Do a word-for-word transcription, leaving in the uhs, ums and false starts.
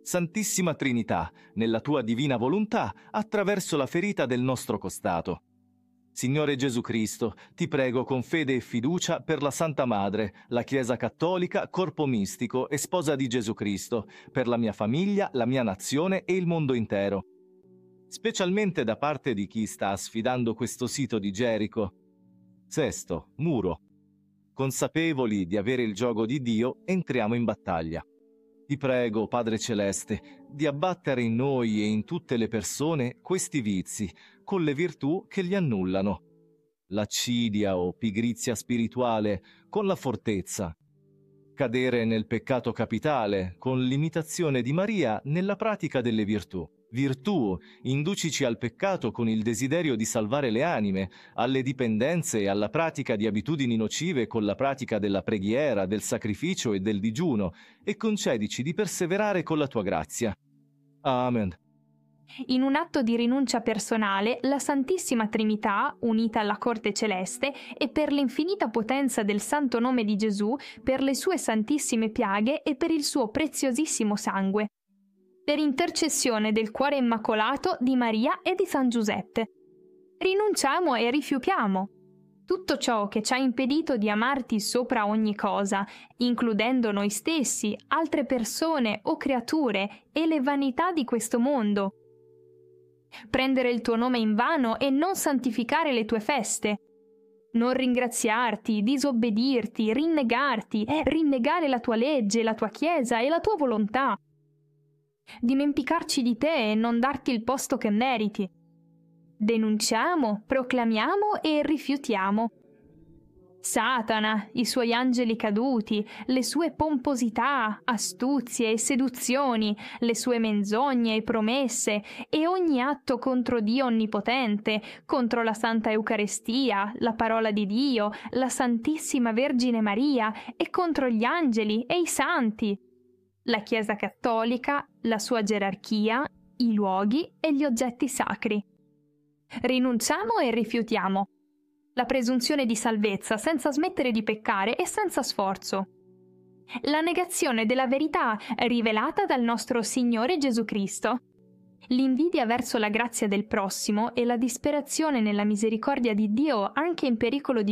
Santissima Trinità, nella tua divina volontà, attraverso la ferita del nostro costato. Signore Gesù Cristo, ti prego con fede e fiducia per la Santa Madre, la Chiesa Cattolica, corpo mistico e sposa di Gesù Cristo, per la mia famiglia, la mia nazione e il mondo intero. Specialmente da parte di chi sta sfidando questo sito di Gerico. Sesto, muro. Consapevoli di avere il giogo di Dio, entriamo in battaglia. Ti prego, Padre Celeste, di abbattere in noi e in tutte le persone questi vizi, con le virtù che li annullano. L'accidia o pigrizia spirituale, con la fortezza. Cadere nel peccato capitale, con l'imitazione di Maria nella pratica delle virtù. Virtù, inducici al peccato con il desiderio di salvare le anime, alle dipendenze e alla pratica di abitudini nocive con la pratica della preghiera, del sacrificio e del digiuno, e concedici di perseverare con la tua grazia. Amen. In un atto di rinuncia personale, la Santissima Trinità, unita alla Corte Celeste, e per l'infinita potenza del Santo Nome di Gesù, per le sue santissime piaghe e per il suo preziosissimo sangue, per intercessione del cuore immacolato di Maria e di San Giuseppe. Rinunciamo e rifiutiamo tutto ciò che ci ha impedito di amarti sopra ogni cosa, includendo noi stessi, altre persone o creature e le vanità di questo mondo. Prendere il tuo nome in vano e non santificare le tue feste. Non ringraziarti, disobbedirti, rinnegarti, rinnegare la tua legge, la tua Chiesa e la tua volontà. Dimenticarci di te e non darti il posto che meriti. Denunciamo, proclamiamo e rifiutiamo Satana, i suoi angeli caduti, le sue pomposità, astuzie e seduzioni, le sue menzogne e promesse e ogni atto contro Dio Onnipotente, contro la Santa Eucaristia, la parola di Dio, la Santissima Vergine Maria e contro gli angeli e i santi, la Chiesa Cattolica, la sua gerarchia, i luoghi e gli oggetti sacri. Rinunciamo e rifiutiamo la presunzione di salvezza senza smettere di peccare e senza sforzo, la negazione della verità rivelata dal nostro Signore Gesù Cristo, l'invidia verso la grazia del prossimo e la disperazione nella misericordia di Dio anche in pericolo di